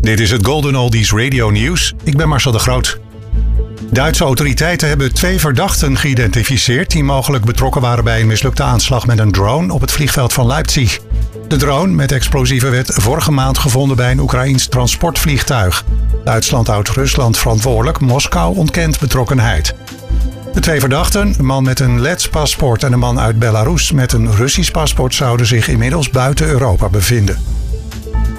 Dit is het Golden Oldies Radio Nieuws. Ik ben Marcel de Groot. Duitse autoriteiten hebben 2 verdachten geïdentificeerd die mogelijk betrokken waren bij een mislukte aanslag met een drone op het vliegveld van Leipzig. De drone met explosieven werd vorige maand gevonden bij een Oekraïens transportvliegtuig. Duitsland houdt Rusland verantwoordelijk. Moskou ontkent betrokkenheid. De 2 verdachten, een man met een Lets paspoort en een man uit Belarus met een Russisch paspoort, zouden zich inmiddels buiten Europa bevinden.